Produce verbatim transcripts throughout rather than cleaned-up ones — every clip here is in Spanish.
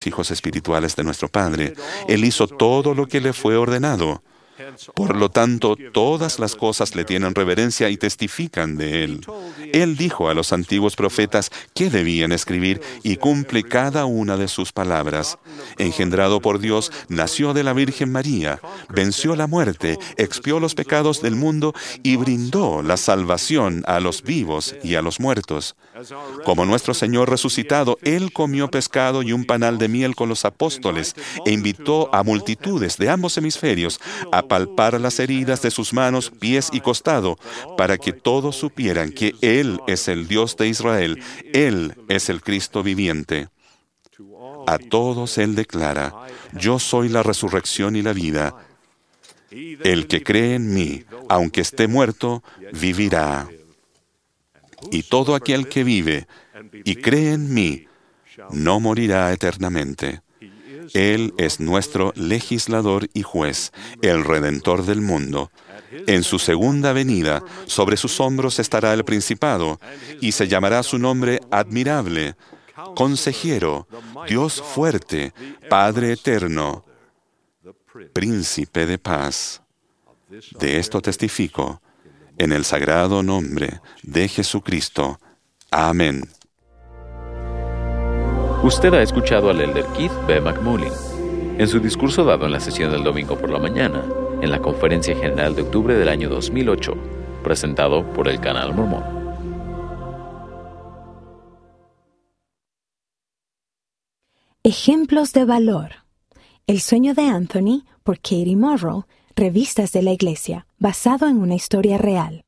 hijos espirituales de nuestro Padre. Él hizo todo lo que le fue ordenado. Por lo tanto, todas las cosas le tienen reverencia y testifican de Él. Él dijo a los antiguos profetas qué debían escribir y cumple cada una de sus palabras. Engendrado por Dios, nació de la Virgen María, venció la muerte, expió los pecados del mundo y brindó la salvación a los vivos y a los muertos. Como nuestro Señor resucitado, Él comió pescado y un panal de miel con los apóstoles e invitó a multitudes de ambos hemisferios a palpar las heridas de sus manos, pies y costado, para que todos supieran que Él es el Dios de Israel, Él es el Cristo viviente. A todos Él declara: yo soy la resurrección y la vida. El que cree en mí, aunque esté muerto, vivirá. Y todo aquel que vive y cree en mí, no morirá eternamente. Él es nuestro legislador y juez, el Redentor del mundo. En su segunda venida, sobre sus hombros estará el principado, y se llamará su nombre Admirable, Consejero, Dios fuerte, Padre eterno, Príncipe de paz. De esto testifico, en el sagrado nombre de Jesucristo. Amén. Usted ha escuchado al elder Keith B. McMullen en su discurso dado en la sesión del domingo por la mañana, en la Conferencia General de octubre del año dos mil ocho, presentado por el Canal Mormón. Ejemplos de valor. El sueño de Anthony, por Katie Morrow, Revistas de la Iglesia, basado en una historia real.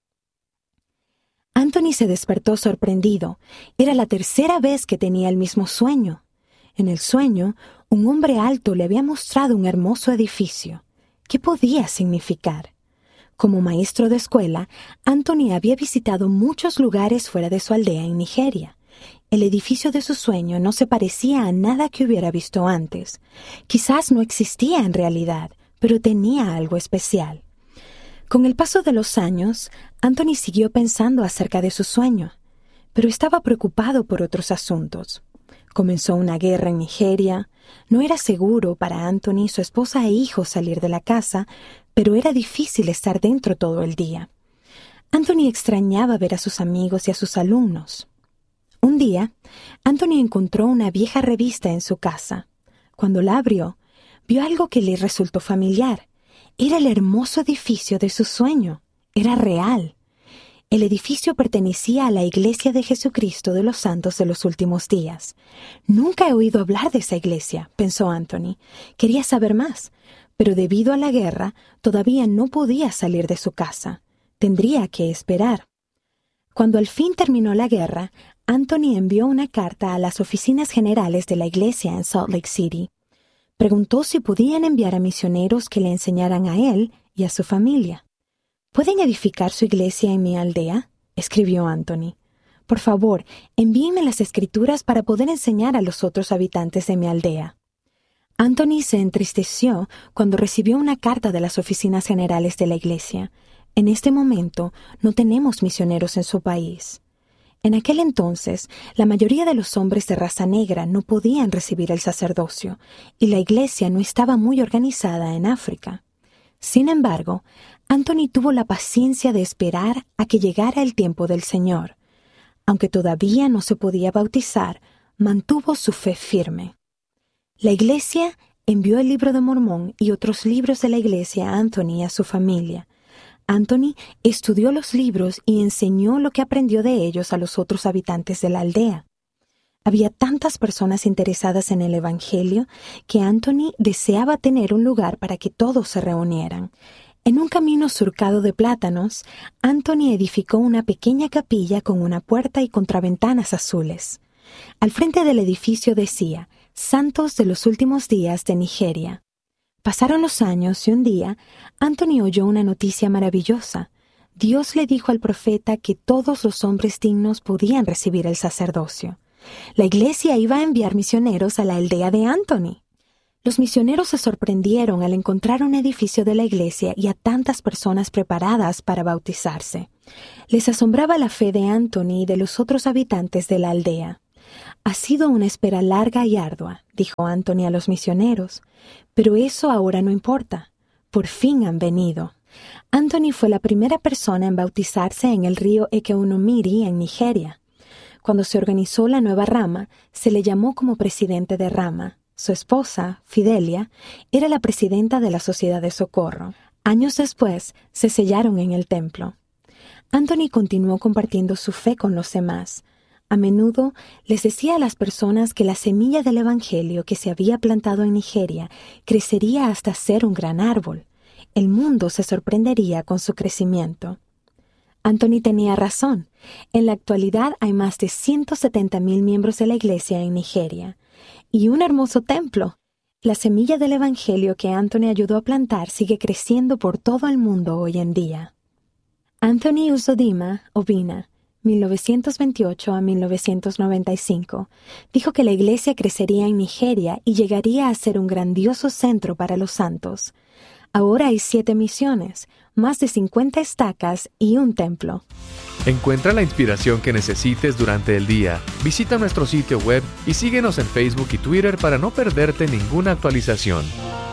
Anthony se despertó sorprendido. Era la tercera vez que tenía el mismo sueño. En el sueño, un hombre alto le había mostrado un hermoso edificio. ¿Qué podía significar? Como maestro de escuela, Anthony había visitado muchos lugares fuera de su aldea en Nigeria. El edificio de su sueño no se parecía a nada que hubiera visto antes. Quizás no existía en realidad, pero tenía algo especial. Con el paso de los años, Anthony siguió pensando acerca de su sueño, pero estaba preocupado por otros asuntos. Comenzó una guerra en Nigeria. No era seguro para Anthony, su esposa e hijos salir de la casa, pero era difícil estar dentro todo el día. Anthony extrañaba ver a sus amigos y a sus alumnos. Un día, Anthony encontró una vieja revista en su casa. Cuando la abrió, vio algo que le resultó familiar. Era el hermoso edificio de su sueño. Era real. El edificio pertenecía a la Iglesia de Jesucristo de los Santos de los Últimos Días. Nunca he oído hablar de esa iglesia, pensó Anthony. Quería saber más, pero debido a la guerra, todavía no podía salir de su casa. Tendría que esperar. Cuando al fin terminó la guerra, Anthony envió una carta a las oficinas generales de la iglesia en Salt Lake City. Preguntó si podían enviar a misioneros que le enseñaran a él y a su familia. ¿Pueden edificar su iglesia en mi aldea?, escribió Anthony. Por favor, envíenme las escrituras para poder enseñar a los otros habitantes de mi aldea. Anthony se entristeció cuando recibió una carta de las oficinas generales de la iglesia. En este momento, no tenemos misioneros en su país. En aquel entonces, la mayoría de los hombres de raza negra no podían recibir el sacerdocio, y la iglesia no estaba muy organizada en África. Sin embargo, Anthony tuvo la paciencia de esperar a que llegara el tiempo del Señor. Aunque todavía no se podía bautizar, mantuvo su fe firme. La iglesia envió el Libro de Mormón y otros libros de la iglesia a Anthony y a su familia. Anthony estudió los libros y enseñó lo que aprendió de ellos a los otros habitantes de la aldea. Había tantas personas interesadas en el Evangelio que Anthony deseaba tener un lugar para que todos se reunieran. En un camino surcado de plátanos, Anthony edificó una pequeña capilla con una puerta y contraventanas azules. Al frente del edificio decía, Santos de los Últimos Días de Nigeria. Pasaron los años y un día, Anthony oyó una noticia maravillosa. Dios le dijo al profeta que todos los hombres dignos podían recibir el sacerdocio. La iglesia iba a enviar misioneros a la aldea de Anthony. Los misioneros se sorprendieron al encontrar un edificio de la iglesia y a tantas personas preparadas para bautizarse. Les asombraba la fe de Anthony y de los otros habitantes de la aldea. Ha sido una espera larga y ardua, dijo Anthony a los misioneros, pero eso ahora no importa. Por fin han venido. Anthony fue la primera persona en bautizarse en el río Ekeunomiri en Nigeria. Cuando se organizó la nueva rama, se le llamó como presidente de rama. Su esposa, Fidelia, era la presidenta de la Sociedad de Socorro. Años después, se sellaron en el templo. Anthony continuó compartiendo su fe con los demás. A menudo les decía a las personas que la semilla del Evangelio que se había plantado en Nigeria crecería hasta ser un gran árbol. El mundo se sorprendería con su crecimiento. Anthony tenía razón. En la actualidad hay más de ciento setenta mil miembros de la iglesia en Nigeria. Y un hermoso templo. La semilla del Evangelio que Anthony ayudó a plantar sigue creciendo por todo el mundo hoy en día. Anthony Uzodimma Obinna, mil novecientos veintiocho a mil novecientos noventa y cinco, dijo que la iglesia crecería en Nigeria y llegaría a ser un grandioso centro para los santos. Ahora hay siete misiones, más de cincuenta estacas y un templo. Encuentra la inspiración que necesites durante el día. Visita nuestro sitio web y síguenos en Facebook y Twitter para no perderte ninguna actualización.